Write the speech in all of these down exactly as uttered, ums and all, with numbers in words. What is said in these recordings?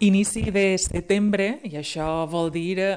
Inici de setembre, i això vol dir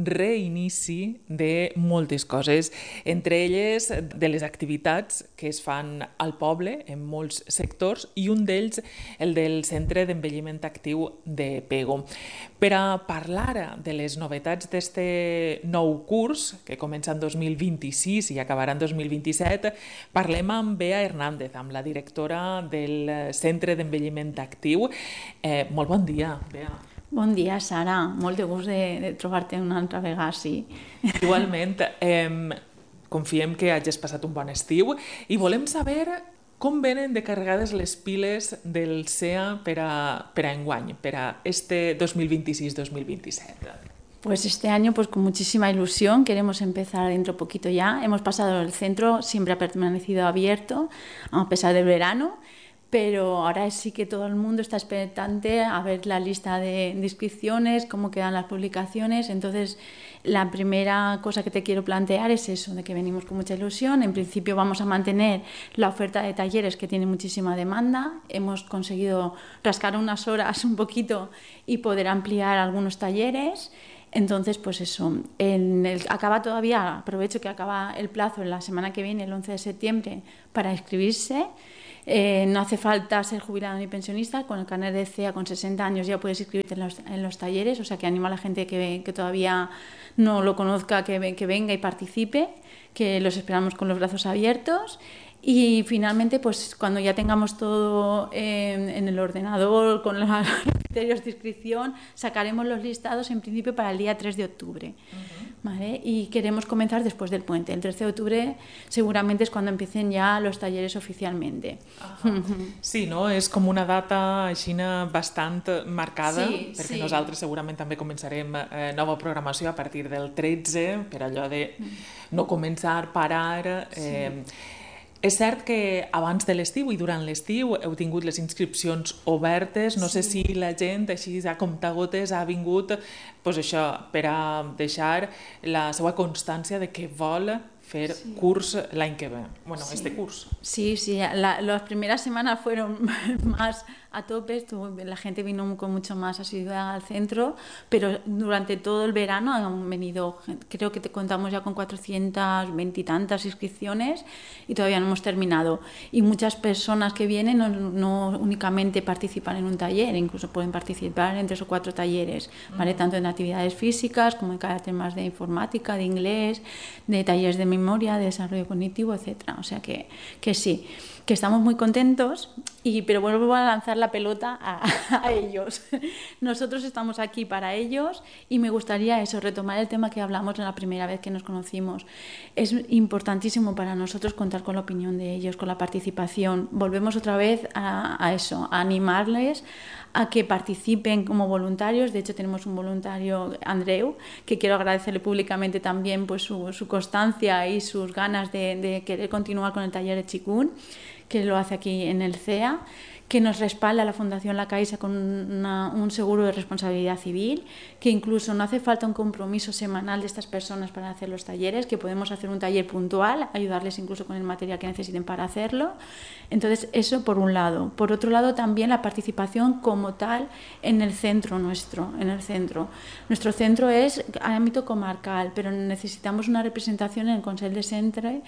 reinici de moltes coses, entre elles de les activitats que es fan al poble en molts sectors i un d'ells el del Centre d'Envelliment Actiu de Pego. Per a parlar de les novetats d'este nou curs, que comença en dos mil vint-i-sis i acabarà en dos mil vint-i-set, parlem amb Bea Hernández, amb la directora del Centre d'Envelliment Actiu. Eh, molt bon dia, Bea. Bon dia, Sara. Molt de gust de, de trobar-te una altra vegada, sí. Igualment, eh, confiem que hagis passat un bon estiu i volem saber com venen de carregades les piles del C E A per a, per a enguany, per a este dos mil vint-i-sis dos mil vint-i-set. Pues este año, pues con muchísima ilusión, queremos empezar dentro de poquito ya. Hemos pasado el centro, siempre ha permanecido abierto, a pesar del verano. Pero ahora sí que todo el mundo está expectante a ver la lista de, de inscripciones, cómo quedan las publicaciones. Entonces, la primera cosa que te quiero plantear es eso, de que venimos con mucha ilusión. En principio vamos a mantener la oferta de talleres, que tiene muchísima demanda. Hemos conseguido rascar unas horas un poquito y poder ampliar algunos talleres. Entonces, pues eso, en el, acaba todavía, aprovecho que acaba el plazo en la semana que viene, el once de septiembre, para inscribirse. Eh, no hace falta ser jubilado ni pensionista, con el carnet de C E A con sesenta años ya puedes inscribirte en los, en los talleres, o sea que animo a la gente que, que todavía no lo conozca, que, que venga y participe, que los esperamos con los brazos abiertos. Y finalmente, pues cuando ya tengamos todo eh, en el ordenador, con los criterios de inscripción, sacaremos los listados en principio para el día tres de octubre. Uh-huh. ¿Vale? Y queremos comenzar después del puente. El trece de octubre seguramente es cuando empiecen ya los talleres oficialmente. Uh-huh. Sí, no? És com una data així bastant marcada, sí, perquè sí. nosaltres segurament també començarem eh, nova programació a partir del tretze, per allò de no començar, parar... Eh, sí. És cert que abans de l'estiu i durant l'estiu heu tingut les inscripcions obertes. No sí. sé si la gent així a comptagotes ha vingut pues això, per a deixar la seva constància de que vol fer sí. curs l'any que ve. Bueno, sí. este curs. Sí, sí. La, las primeras semanas fueron más a tope. La gente vino con mucho más asiduidad al centro, pero durante todo el verano han venido, creo que te contamos ya con cuatrocientas veinte y tantas inscripciones y todavía no hemos terminado. Y muchas personas que vienen no, no únicamente participan en un taller, incluso pueden participar en tres o cuatro talleres, ¿vale? Uh-huh. Tanto en actividades físicas como en cada temas de informática, de inglés, de talleres de memoria, de desarrollo cognitivo, etcétera. O sea que, que sí, que estamos muy contentos, y, pero vuelvo a lanzar la pelota a, a ellos. Nosotros estamos aquí para ellos y me gustaría eso, retomar el tema que hablamos la primera vez que nos conocimos. Es importantísimo para nosotros contar con la opinión de ellos, con la participación. Volvemos otra vez a, a eso, a animarles a que participen como voluntarios. De hecho, tenemos un voluntario, Andreu, que quiero agradecerle públicamente también pues, su, su constancia y sus ganas de, de querer continuar con el taller de Chikun, que lo hace aquí en el C E A, que nos respalda la Fundación La Caixa con una, un seguro de responsabilidad civil, que incluso no hace falta un compromiso semanal de estas personas para hacer los talleres, que podemos hacer un taller puntual, ayudarles incluso con el material que necesiten para hacerlo. Entonces, eso por un lado. Por otro lado, también la participación como tal en el centro nuestro, en el centro. Nuestro centro es ámbito comarcal, pero necesitamos una representación en el Consell de Centre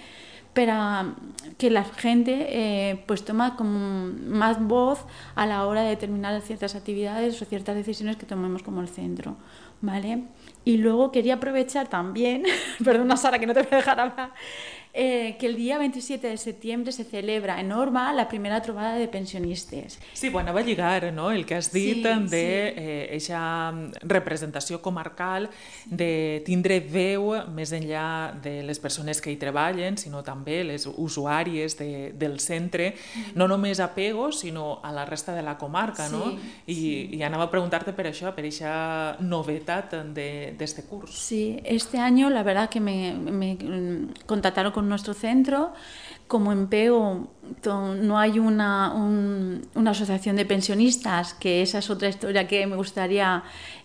para que la gente eh, pues toma como más voz a la hora de determinar ciertas actividades o ciertas decisiones que tomemos como el centro, ¿vale? Y luego quería aprovechar también, perdona Sara que no te voy a dejar hablar, eh, que el día veintisiete de septiembre se celebra en Orba la primera trobada de pensionistes. Sí, bueno, va a lligar, no?, el que has dit sí, de sí. eh, eixa representació comarcal, de tindre veu més enllà de les persones que hi treballen, sinó també les usuàries de, del centre, mm. no només a Pego, sinó a la resta de la comarca, sí, no? I, sí. I anava a preguntar-te per això, per eixa novetat de, de este curs. Sí, este año la verdad que me, me contactaron con nuestro centro como en Pego no hay una, un, una asociación de pensionistas, que esa es otra historia que me gustaría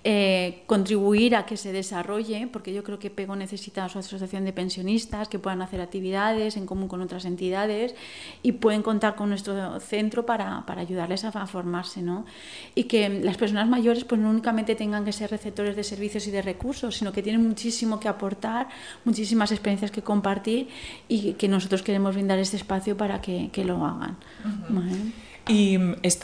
eh, contribuir a que se desarrolle, porque yo creo que Pego necesita su asociación de pensionistas que puedan hacer actividades en común con otras entidades y pueden contar con nuestro centro para, para ayudarles a, a formarse, ¿no? Y que las personas mayores pues no únicamente tengan que ser receptores de servicios y de recursos, sino que tienen muchísimo que aportar, muchísimas experiencias que compartir y que nosotros queremos brindar este espacio para que que lo hagan. Uh-huh. Vale. I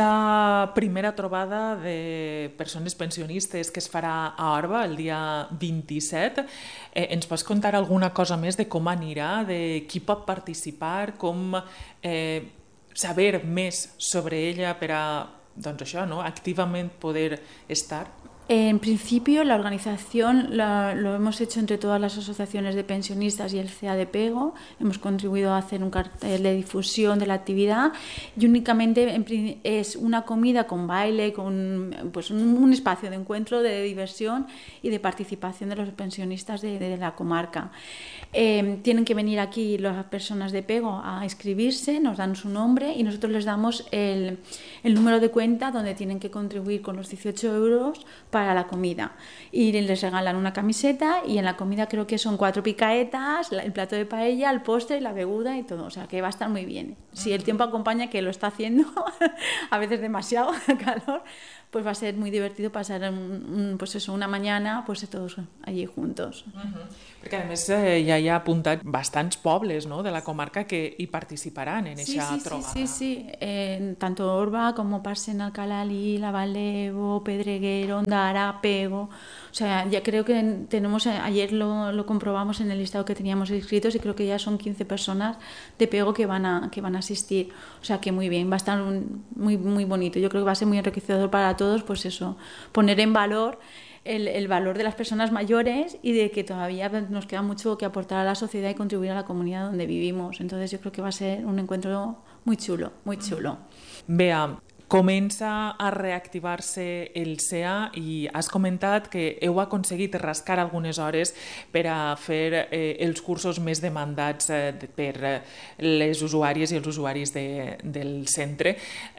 esta primera trobada de persones pensionistes que es farà a Orba el dia vint-i-set, eh, ens pots contar alguna cosa més de com anirà, de qui pot participar, com eh, saber més sobre ella per a, doncs això, no? Activament poder estar? En principio, la organización la, lo hemos hecho entre todas las asociaciones de pensionistas y el C E A de Pego. Hemos contribuido a hacer un cartel de difusión de la actividad y únicamente en, es una comida con baile, con pues un, un espacio de encuentro, de diversión y de participación de los pensionistas de, de la comarca. Eh, tienen que venir aquí las personas de Pego a inscribirse, nos dan su nombre y nosotros les damos el, el número de cuenta donde tienen que contribuir con los dieciocho euros para para la comida y les regalan una camiseta y en la comida creo que son cuatro picaetas, el plato de paella, el postre y la beguda y todo, o sea que va a estar muy bien. Si el tiempo acompaña, que lo está haciendo a veces demasiado calor, pues va a ser muy divertido pasar un, un, pues eso, una mañana pues todos allí juntos. Uh-huh. Perquè a més eh, ja hi ha apuntat bastants pobles, no?, de la comarca que hi participaran en sí, aquesta sí, trobada. Sí, sí, sí. Eh, tanto Orba como Parsen, Alcalalí, Lavallevo, Pedreguero, Ondara, Pego. O sea, ya creo que tenemos, ayer lo, lo comprobamos en el listado que teníamos inscritos y creo que ya son quince personas de Pego que van a, que van a asistir. O sea, que muy bien, va a estar un, muy, muy bonito. Yo creo que va a ser muy enriquecedor para todos, pues eso, poner en valor El, el valor de las personas mayores y de que todavía nos queda mucho que aportar a la sociedad y contribuir a la comunidad donde vivimos. Entonces yo creo que va a ser un encuentro muy chulo, muy chulo. Bea, comença a reactivar-se el C E A i has comentat que heu aconseguit rascar algunes hores per a fer eh, els cursos més demandats eh, per les usuàries i els usuaris de, del centre.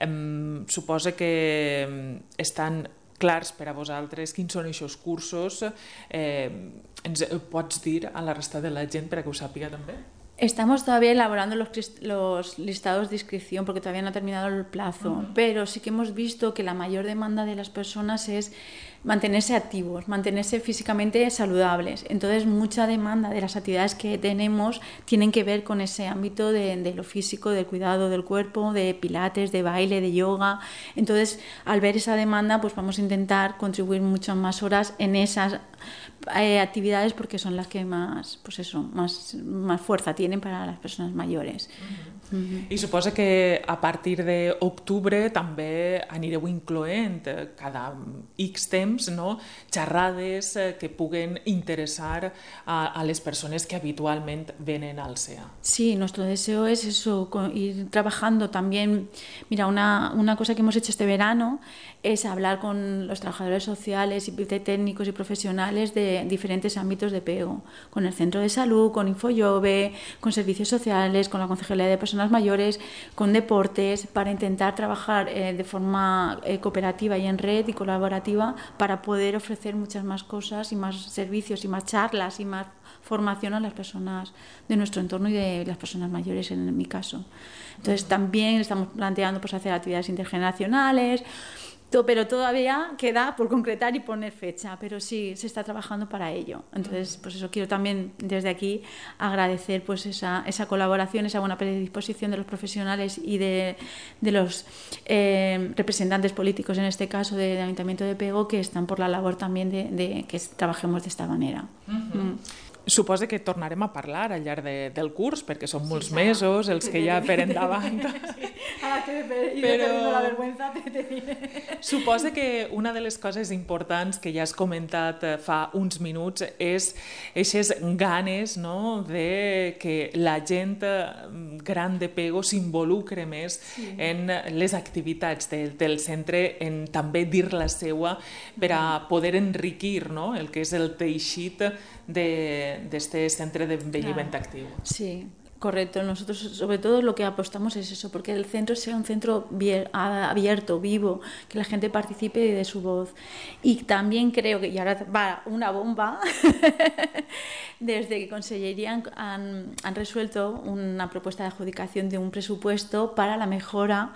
Eh, suposa que estan clars per a vosaltres quins són aquests cursos. Eh, ens pots dir a la resta de la gent per a que ho sàpiga també? Estamos todavía elaborando los, los listados de inscripción porque todavía no ha terminado el plazo, uh-huh. Pero sí que hemos visto que la mayor demanda de las personas es mantenerse activos, mantenerse físicamente saludables. Entonces, mucha demanda de las actividades que tenemos tienen que ver con ese ámbito de, de lo físico, del cuidado del cuerpo, de pilates, de baile, de yoga. Entonces, al ver esa demanda, pues vamos a intentar contribuir muchas más horas en esas eh, actividades porque son las que más, pues eso, más, más fuerza tienen para las personas mayores. Uh-huh. Uh-huh. I suposa que a partir d'octubre també anireu incloent cada X temps, no?, xerrades que puguen interessar a, a les persones que habitualment venen al C E A. Sí, nuestro deseo es eso, ir trabajando también. Mira, una, una cosa que hemos hecho este verano es hablar con los trabajadores sociales y técnicos y profesionales de diferentes ámbitos de Pego, con el centro de salud, con Infojove, con servicios sociales, con la concejalía de personas mayores, con deportes, para intentar trabajar eh, de forma eh, cooperativa y en red y colaborativa para poder ofrecer muchas más cosas y más servicios y más charlas y más formación a las personas de nuestro entorno y de las personas mayores en mi caso. Entonces también estamos planteando pues, hacer actividades intergeneracionales, pero todavía queda por concretar y poner fecha, pero sí se está trabajando para ello. Entonces, pues eso quiero también desde aquí agradecer pues esa, esa colaboración, esa buena predisposición de los profesionales y de, de los eh, representantes políticos, en este caso del de Ayuntamiento de Pego, que están por la labor también de, de que trabajemos de esta manera. Uh-huh. Mm. Suposa que tornarem a parlar al llarg de, del curs, perquè són molts sí, mesos els que hi ha per endavant. Sí. Ara que però... tengo la vergüenza, te, te diré. Suposa que una de les coses importants que ja has comentat fa uns minuts és aquestes ganes, no?, de que la gent gran de Pego s'involucre més sí. en les activitats de, del centre, en també dir la seua per a poder enriquir, no?, el que és el teixit de d'este centre d'envelliment claro. actiu. Sí, Correcto, nosotros sobre todo lo que apostamos es eso, porque el centro sea un centro abierto, vivo, que la gente participe y dé su voz. Y también creo que, y ahora va una bomba, desde que Consellería han, han resuelto una propuesta de adjudicación de un presupuesto para la mejora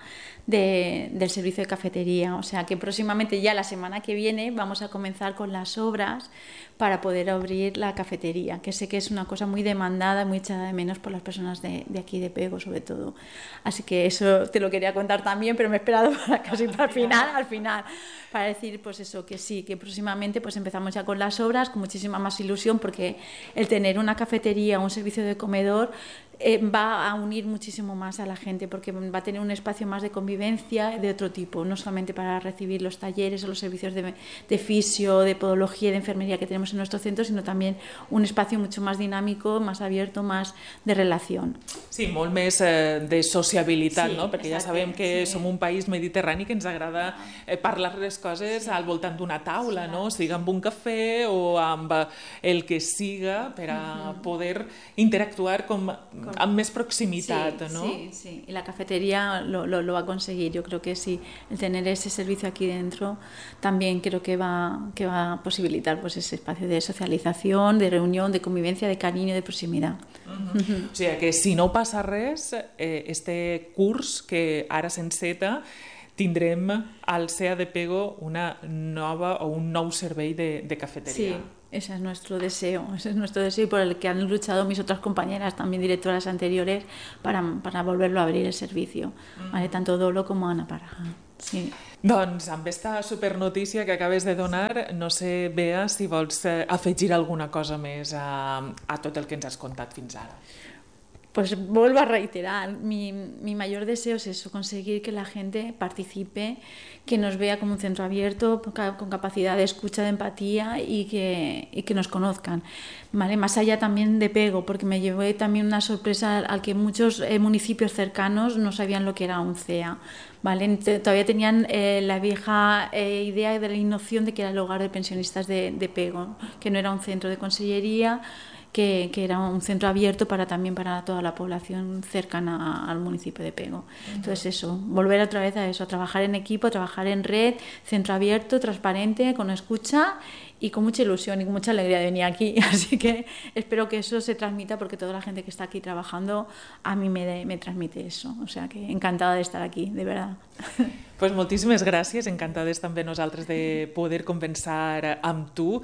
de, del servicio de cafetería. O sea que próximamente, ya la semana que viene, vamos a comenzar con las obras para poder abrir la cafetería, que sé que es una cosa muy demandada, muy echada de menos por las personas de, de aquí de Pego, sobre todo. Así que eso te lo quería contar también, pero me he esperado para casi para el final, al final, para decir pues eso, que sí, que próximamente pues empezamos ya con las obras, con muchísima más ilusión, porque el tener una cafetería, un servicio de comedor, eh, va a unir muchísimo más a la gente, porque va a tener un espacio más de convivencia de otro tipo, no solamente para recibir los talleres o los servicios de, de fisio, de podología y de enfermería que tenemos en nuestro centro, sino también un espacio mucho más dinámico, más abierto, más de relación. Sí, molt més eh, de sociabilitat, sí, no? Perquè exacte, ja sabem que sí. som un país mediterrani que ens agrada eh, parlar les coses sí. al voltant d'una taula, sí, no? Sigui amb un cafè o amb el que siga per a uh-huh. poder interactuar com, amb més proximitat, sí, ¿no? Sí, sí, y la cafetería lo, lo, lo va a conseguir. Yo creo que sí, el tener ese servicio aquí dentro también creo que va, que va a posibilitar pues, ese espacio de socialización, de reunión, de convivencia, de cariño, de proximitat. Uh-huh. Uh-huh. O sigui que si no passa res, eh, este curs que ara s'enceta, tindrem al C E A de Pego una nova o un nou servei de, de cafetería. Sí, ese es nuestro deseo, ese es nuestro deseo y por el que han luchado mis otras compañeras, también directoras anteriores, para, para volverlo a abrir el servicio, uh-huh. ¿vale? Tanto Dolo como Ana Paraja. Sí. Doncs amb aquesta supernotícia que acabes de donar, no sé, Bea, si vols afegir alguna cosa més a, a tot el que ens has contat fins ara. Pues vuelvo a reiterar, mi, mi mayor deseo es eso, conseguir que la gente participe, que nos vea como un centro abierto, con capacidad de escucha, de empatía y que, y que nos conozcan, ¿vale? Más allá también de Pego, porque me llevé también una sorpresa al que muchos eh, municipios cercanos no sabían lo que era un C E A, ¿vale? Todavía tenían eh, la vieja eh, idea de la noción de que era el hogar de pensionistas de, de Pego, que no era un centro de consellería, Que, que era un centro abierto para también para toda la población cercana al municipio de Pego. Uh-huh. Entonces eso, volver otra vez a eso, a trabajar en equipo, a trabajar en red, centro abierto, transparente, con escucha y con mucha ilusión y con mucha alegría de venir aquí. Así que espero que eso se transmita, porque toda la gente que está aquí trabajando a mí me, de, me transmite eso. O sea que encantada de estar aquí, de verdad. Pues moltíssimes gràcies, encantades també nosaltres de poder conversar amb tu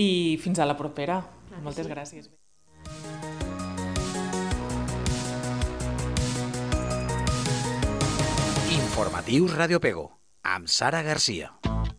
i fins a la propera. Clar, moltes sí. gràcies. Informatius Radio Pego, amb Sara Garcia.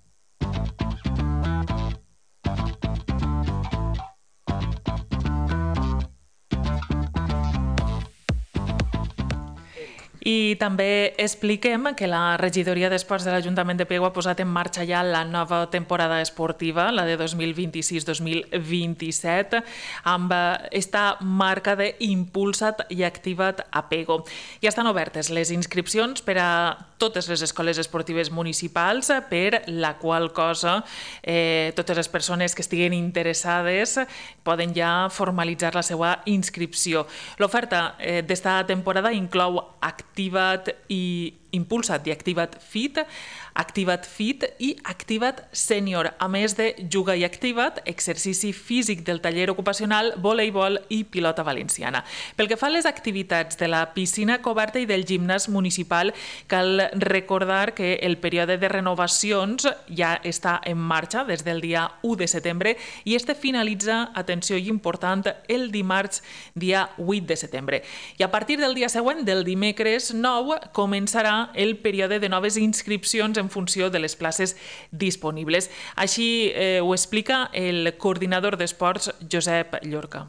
I també expliquem que la regidoria d'Esports de l'Ajuntament de Pego ha posat en marxa ja la nova temporada esportiva, la de dos mil vint-i-sis dos mil vint-i-set, amb esta marca de Impulsa't i Activa't a Pego. Ja estan obertes les inscripcions per a totes les escoles esportives municipals, per la qual cosa eh, totes les persones que estiguen interessades poden ja formalitzar la seva inscripció. L'oferta eh, d'esta temporada inclou Activa't i Impulsa't i Activa't Fit, Activa't Fit i Activa't Sènior, a més de Juga i Activa't, exercici físic del taller ocupacional, voleibol i pilota valenciana. Pel que fa a les activitats de la piscina coberta i del gimnàs municipal, cal recordar que el període de renovacions ja està en marxa des del dia u de setembre i este finalitza, atenció i important, el dimarts dia vuit de setembre. I a partir del dia següent, del dimecres nou, començarà el període de noves inscripcions en funció de les places disponibles. Així eh, ho explica el coordinador d'esports, Josep Llorca.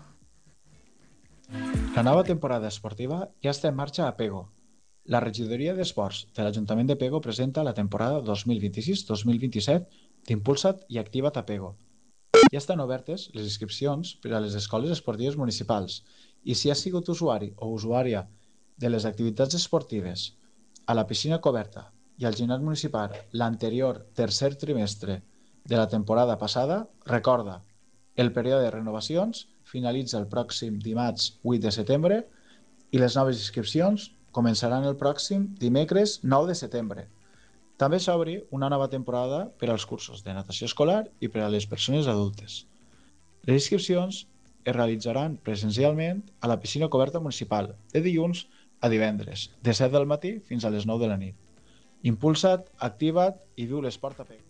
La nova temporada esportiva ja està en marxa a Pego. La regidoria d'Esports de l'Ajuntament de Pego presenta la temporada dos mil vint-i-sis dos mil vint-i-set d'Impulsa't i Activa't a Pego. Ja estan obertes les inscripcions per a les escoles esportives municipals i si has sigut usuari o usuària de les activitats esportives a la piscina coberta i al gimnàs municipal l'anterior tercer trimestre de la temporada passada, recorda, el període de renovacions finalitza el pròxim dimarts vuit de setembre i les noves inscripcions començaran el pròxim dimecres nou de setembre. També s'obre una nova temporada per als cursos de natació escolar i per a les persones adultes. Les inscripcions es realitzaran presencialment a la piscina coberta municipal de dilluns a divendres, de set del matí fins a les nou de la nit. Impulsa't, activa't i viu l'esport a Pego.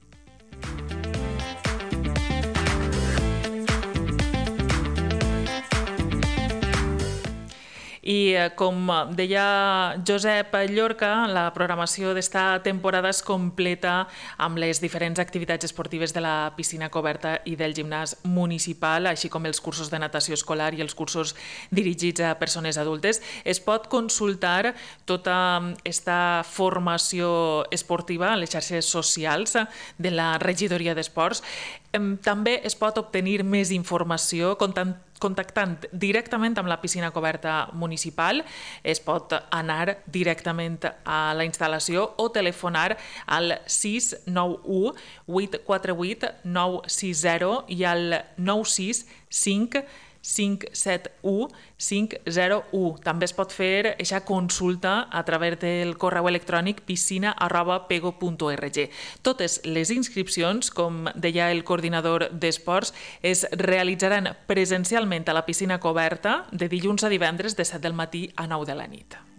I com deia Josep Llorca, la programació d'esta temporada es completa amb les diferents activitats esportives de la piscina coberta i del gimnàs municipal, així com els cursos de natació escolar i els cursos dirigits a persones adultes. Es pot consultar tota aquesta formació esportiva a les xarxes socials de la regidoria d'esports. També es pot obtenir més informació contactant directament amb la piscina coberta municipal. Es pot anar directament a la instal·lació o telefonar al sis nou u vuit quatre vuit nou sis zero i al nou sis cinc cinc set u cinc zero u. També es pot fer aquesta consulta a través del correu electrònic piscina arroba pego punt org. Totes les inscripcions, com deia el coordinador d'esports, es realitzaran presencialment a la piscina coberta de dilluns a divendres de set del matí a nou de la nit.